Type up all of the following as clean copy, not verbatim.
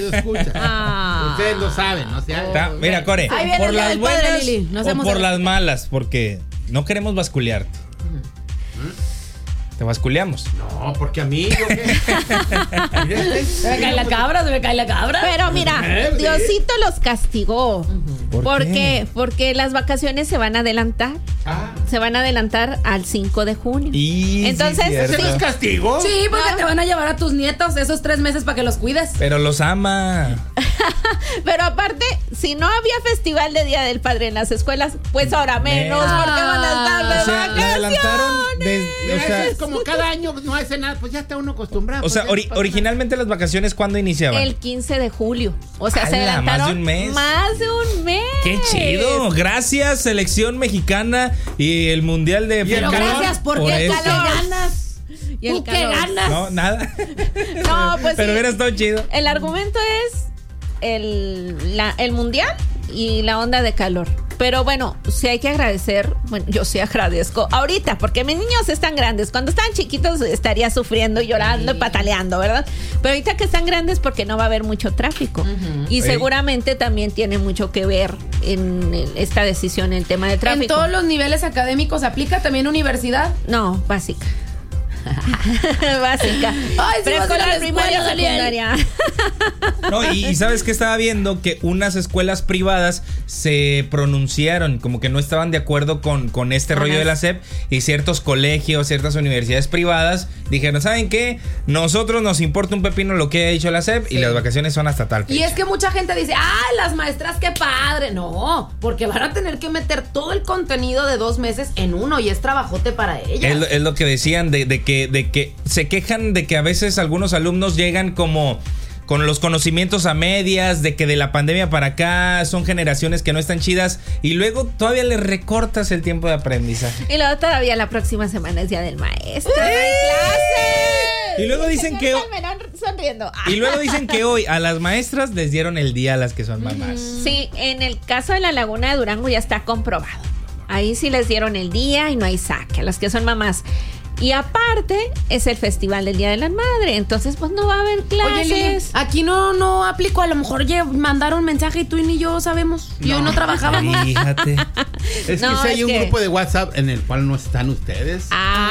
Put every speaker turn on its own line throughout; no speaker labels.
radioescuchas. Ustedes lo saben, ¿no?
Mira, Core, por las buenas o por las malas, porque no queremos basculearte. ¿Te basculeamos?
No, porque a mí...
Se me cae la cabra.
Pero mira, Diosito los castigó.
¿Por qué?
Porque las vacaciones se van a adelantar. Se van a adelantar al 5 de junio. Entonces,
¿ese no es castigo?
Sí, porque te van a llevar a tus nietos esos 3 meses para que los cuides.
Pero los ama.
Pero aparte, si no había festival de Día del Padre en las escuelas, pues ahora menos, porque van a estar de vacaciones.
Lo adelantaron
Es como cada año no hace nada, pues ya está uno acostumbrado.
O sea, originalmente las vacaciones, ¿cuándo iniciaban?
El 15 de julio. O sea, se adelantaron
más de un mes.
Más de un mes.
¡Qué chido! Gracias, selección mexicana y el Mundial de
Pero gracias, porque el calor ganas.
¿Y el calor?
¿Qué ganas?
No, nada.
No, pues
pero
sí.
hubiera estado chido.
El argumento es el Mundial y la onda de calor. Pero bueno, sí hay que agradecer. Bueno, yo sí agradezco ahorita, porque mis niños están grandes. Cuando estaban chiquitos estaría sufriendo, llorando y pataleando, ¿verdad? Pero ahorita que están grandes, porque no va a haber mucho tráfico. Y seguramente también tiene mucho que ver en esta decisión el tema de tráfico.
¿En todos los niveles académicos aplica también universidad?
No, básica. Básica.
Ay, sí,
preescolar, primaria, secundaria.
No, y sabes que estaba viendo que unas escuelas privadas se pronunciaron como que no estaban de acuerdo con este rollo de la SEP, y ciertos colegios, ciertas universidades privadas dijeron, ¿saben qué? Nosotros nos importa un pepino lo que ha dicho la SEP, y las vacaciones son hasta tal fecha.
Y es que mucha gente dice, ¡ay, las maestras, qué padre! No, porque van a tener que meter todo el contenido de 2 meses en uno, y es trabajote para ellas.
Es lo que decían de que se quejan de que a veces algunos alumnos llegan como con los conocimientos a medias, de que de la pandemia para acá son generaciones que no están chidas, y luego todavía les recortas el tiempo de aprendizaje.
Y luego todavía la próxima semana es Día del Maestro. ¡No hay clases!
Y luego dicen que
sonriendo.
Y luego dicen que hoy a las maestras les dieron el día a las que son mamás.
Sí, en el caso de la Laguna de Durango ya está comprobado. Ahí sí les dieron el día y no hay saque a las que son mamás. Y aparte es el festival del Día de la Madre, entonces pues no va a haber clases.
Oye, Lili, aquí no aplicó, a lo mejor mandaron mensaje y tú y ni yo sabemos. Y hoy no trabajábamos.
Fíjate.
Es que si hay un grupo de WhatsApp en el cual no están ustedes.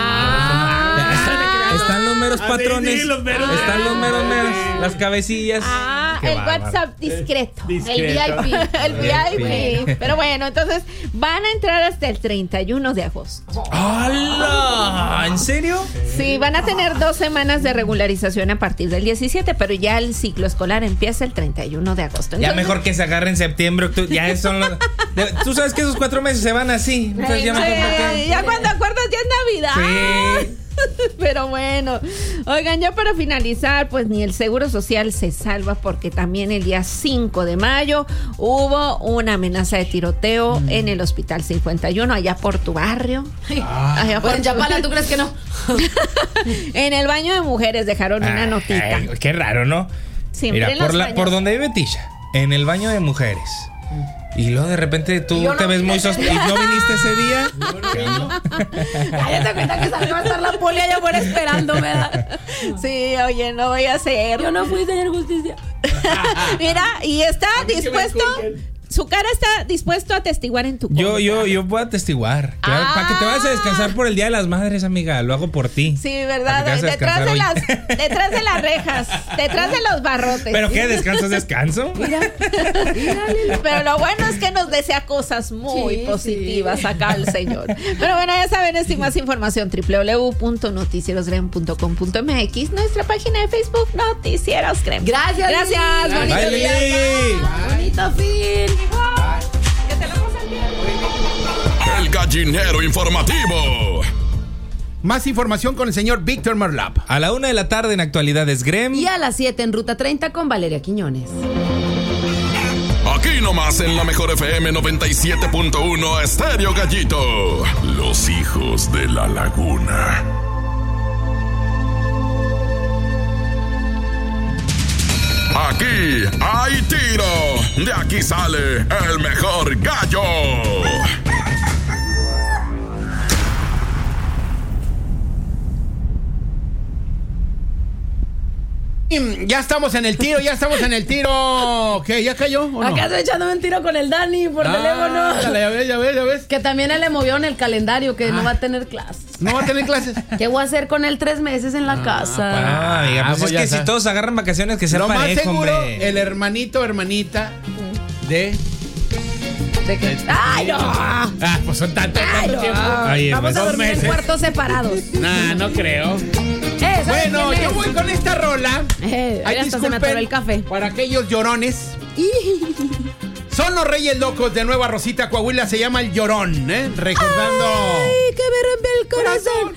Están los meros patrones.
Sí, los meros.
Están los meros, las cabecillas.
El WhatsApp discreto. El VIP. Pero bueno, entonces van a entrar hasta el 31 de agosto.
¡Hala! ¿En serio?
Sí, van a tener 2 semanas de regularización a partir del 17, pero ya el ciclo escolar empieza el 31 de agosto. Entonces,
ya mejor que se agarre en septiembre, octubre. Ya son los... Tú sabes que esos 4 meses se van así. Entonces ya
ya cuando acuerdas ya es Navidad.
Sí.
Pero bueno, oigan, ya para finalizar, pues ni el Seguro Social se salva, porque también el día 5 de mayo hubo una amenaza de tiroteo en el Hospital 51, allá por tu barrio. Allá por
en Chapala, ¿tú crees que no?
En el baño de mujeres dejaron una notita.
Qué raro, ¿no?
Siempre
mira, por donde vive Tisha, en el baño de mujeres. Y luego de repente tú te ves muy sospechoso. ¿Y no viniste ese día?
Cállate, cuenta que salió a estar la poli allá afuera esperando, ¿verdad?
Sí, oye, no voy a hacer.
Yo no fui, señor Justicia.
Mira, y está dispuesto. Su cara está dispuesto a atestiguar en tu contra.
Yo puedo atestiguar. Claro, para que te vayas a descansar por el Día de las Madres, amiga. Lo hago por ti.
Sí, ¿verdad? Detrás de las rejas, detrás de los barrotes.
¿Pero qué? ¿Descanso?
Mira.
Pero lo bueno es que nos desea cosas muy positivas acá el señor. Pero bueno, ya saben, y más información www.noticierosgrem.com.mx, nuestra página de Facebook Noticieros Grem.
Gracias.
Bonito día.
Bonito fin.
Que te lo pases bien.
El Gallinero Informativo.
Más información con el señor Víctor Merlap.
A la 1 de la tarde en Actualidades Grem.
Y a las 7 en Ruta 30 con Valeria Quiñones.
Aquí nomás en la mejor FM 97.1 Estéreo Gallito. Los hijos de la laguna. Aquí hay tiro. De aquí sale el mejor gallo.
Ya estamos en el tiro. ¿Qué? ¿Ya cayó o no?
Acá estoy echándome un tiro con el Dani por teléfono.
Dale, ya ves.
Que también él le movió en el calendario que no va a tener clases.
¿No va a tener clases?
¿Qué voy a hacer con él 3 meses en la casa?
Pues es que si todos agarran vacaciones, que sea
lo
parejo,
más seguro,
hombre.
el hermanita de...
¡Ay, no!
Pues son tantos tiempo.
Vamos a dormir en cuartos separados.
No creo. Bueno, yo voy con esta rola.
Hasta se me atoró el café.
Para aquellos llorones. Son los Reyes Locos de Nueva Rosita, Coahuila. Se llama El Llorón, Recordando.
¡Ay, que me rompe el corazón!